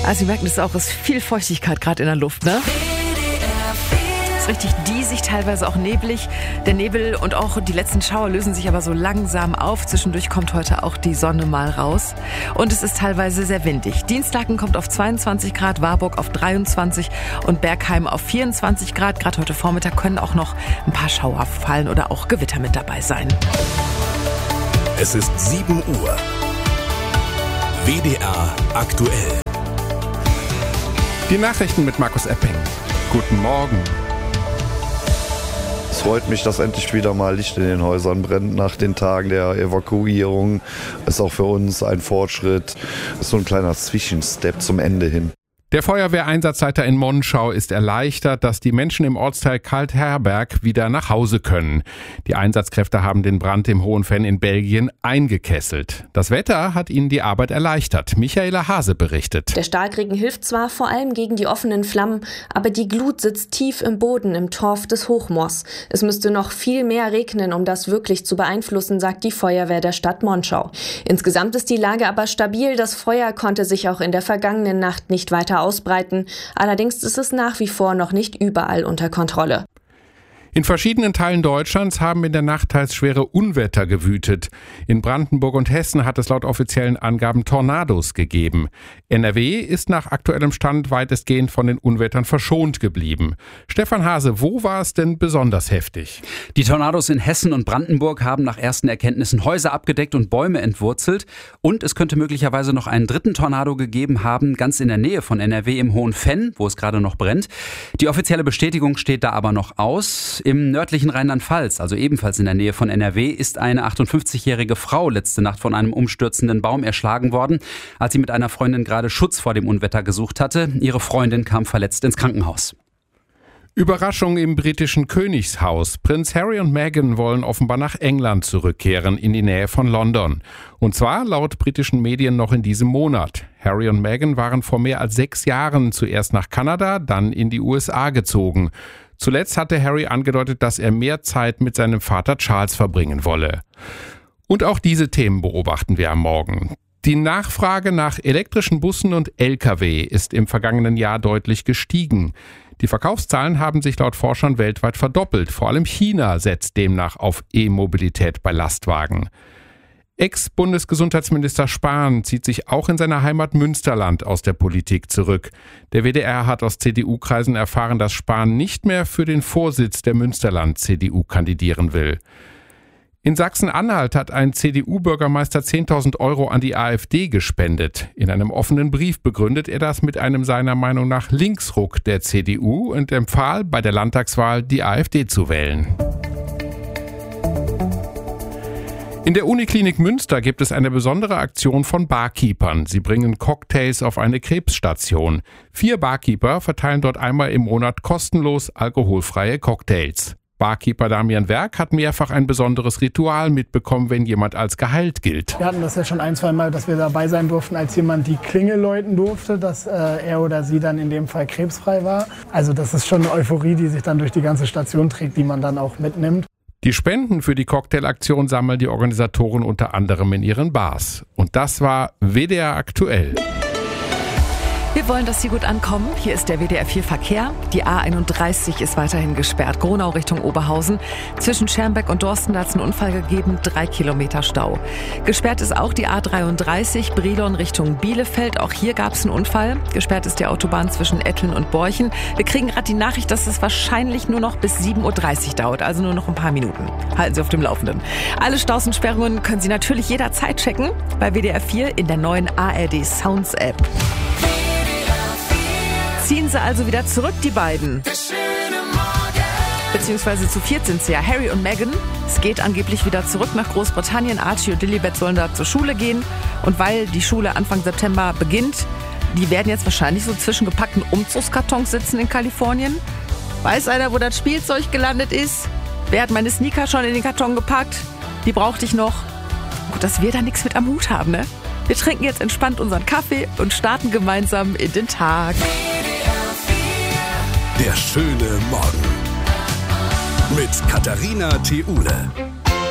Also Sie merken es auch, ist viel Feuchtigkeit gerade in der Luft, ne? Es ist richtig diesig, teilweise auch neblig. Der Nebel und auch die letzten Schauer lösen sich aber so langsam auf. Zwischendurch kommt heute auch die Sonne mal raus. Und es ist teilweise sehr windig. Dienstlaken kommt auf 22 Grad, Warburg auf 23 und Bergheim auf 24 Grad. Gerade heute Vormittag können auch noch ein paar Schauer fallen oder auch Gewitter mit dabei sein. Es ist 7 Uhr. WDR aktuell. Die Nachrichten mit Markus Epping. Guten Morgen. Es freut mich, dass endlich wieder mal Licht in den Häusern brennt nach den Tagen der Evakuierung. Ist auch für uns ein Fortschritt. Ist so ein kleiner Zwischenstep zum Ende hin. Der Feuerwehreinsatzleiter in Monschau ist erleichtert, dass die Menschen im Ortsteil Kaltherberg wieder nach Hause können. Die Einsatzkräfte haben den Brand im Hohenfenn in Belgien eingekesselt. Das Wetter hat ihnen die Arbeit erleichtert. Michaela Hase berichtet. Der Starkregen hilft zwar vor allem gegen die offenen Flammen, aber die Glut sitzt tief im Boden im Torf des Hochmoors. Es müsste noch viel mehr regnen, um das wirklich zu beeinflussen, sagt die Feuerwehr der Stadt Monschau. Insgesamt ist die Lage aber stabil. Das Feuer konnte sich auch in der vergangenen Nacht nicht weiter ausbreiten. Allerdings ist es nach wie vor noch nicht überall unter Kontrolle. In verschiedenen Teilen Deutschlands haben in der Nacht teils schwere Unwetter gewütet. In Brandenburg und Hessen hat es laut offiziellen Angaben Tornados gegeben. NRW ist nach aktuellem Stand weitestgehend von den Unwettern verschont geblieben. Stefan Hase, wo war es denn besonders heftig? Die Tornados in Hessen und Brandenburg haben nach ersten Erkenntnissen Häuser abgedeckt und Bäume entwurzelt. Und es könnte möglicherweise noch einen dritten Tornado gegeben haben, ganz in der Nähe von NRW im Hohenfenn, wo es gerade noch brennt. Die offizielle Bestätigung steht da aber noch aus. Im nördlichen Rheinland-Pfalz, also ebenfalls in der Nähe von NRW, ist eine 58-jährige Frau letzte Nacht von einem umstürzenden Baum erschlagen worden, als sie mit einer Freundin gerade Schutz vor dem Unwetter gesucht hatte. Ihre Freundin kam verletzt ins Krankenhaus. Überraschung im britischen Königshaus. Prinz Harry und Meghan wollen offenbar nach England zurückkehren, in die Nähe von London. Und zwar laut britischen Medien noch in diesem Monat. Harry und Meghan waren vor mehr als 6 Jahren zuerst nach Kanada, dann in die USA gezogen. Zuletzt hatte Harry angedeutet, dass er mehr Zeit mit seinem Vater Charles verbringen wolle. Und auch diese Themen beobachten wir am Morgen. Die Nachfrage nach elektrischen Bussen und Lkw ist im vergangenen Jahr deutlich gestiegen. Die Verkaufszahlen haben sich laut Forschern weltweit verdoppelt. Vor allem China setzt demnach auf E-Mobilität bei Lastwagen. Ex-Bundesgesundheitsminister Spahn zieht sich auch in seiner Heimat Münsterland aus der Politik zurück. Der WDR hat aus CDU-Kreisen erfahren, dass Spahn nicht mehr für den Vorsitz der Münsterland-CDU kandidieren will. In Sachsen-Anhalt hat ein CDU-Bürgermeister 10.000 € an die AfD gespendet. In einem offenen Brief begründet er das mit einem seiner Meinung nach Linksruck der CDU und empfahl, bei der Landtagswahl die AfD zu wählen. In der Uniklinik Münster gibt es eine besondere Aktion von Barkeepern. Sie bringen Cocktails auf eine Krebsstation. 4 Barkeeper verteilen dort einmal im Monat kostenlos alkoholfreie Cocktails. Barkeeper Damian Werk hat mehrfach ein besonderes Ritual mitbekommen, wenn jemand als geheilt gilt. Wir hatten das ja schon 1-2 Mal, dass wir dabei sein durften, als jemand die Klingel läuten durfte, dass er oder sie dann in dem Fall krebsfrei war. Also das ist schon eine Euphorie, die sich dann durch die ganze Station trägt, die man dann auch mitnimmt. Die Spenden für die Cocktailaktion sammeln die Organisatoren unter anderem in ihren Bars. Und das war WDR aktuell. Wir wollen, dass Sie gut ankommen. Hier ist der WDR 4 Verkehr. Die A31 ist weiterhin gesperrt. Gronau Richtung Oberhausen. Zwischen Schermbeck und Dorsten hat es einen Unfall gegeben. 3 Kilometer Stau. Gesperrt ist auch die A33 Brilon Richtung Bielefeld. Auch hier gab es einen Unfall. Gesperrt ist die Autobahn zwischen Etteln und Borchen. Wir kriegen gerade die Nachricht, dass es wahrscheinlich nur noch bis 7.30 Uhr dauert. Also nur noch ein paar Minuten. Halten Sie auf dem Laufenden. Alle Staus und Sperrungen können Sie natürlich jederzeit checken. Bei WDR 4 in der neuen ARD Sounds App. Ziehen sie also wieder zurück, die beiden. Beziehungsweise zu 4 sind sie ja, Harry und Meghan. Es geht angeblich wieder zurück nach Großbritannien. Archie und Lilibet sollen da zur Schule gehen. Und weil die Schule Anfang September beginnt, die werden jetzt wahrscheinlich so zwischen gepackten Umzugskartons sitzen in Kalifornien. Weiß einer, wo das Spielzeug gelandet ist? Wer hat meine Sneaker schon in den Karton gepackt? Die brauchte ich noch. Gut, dass wir da nichts mit am Hut haben, ne? Wir trinken jetzt entspannt unseren Kaffee und starten gemeinsam in den Tag. Der schöne Morgen mit Katharina Theule.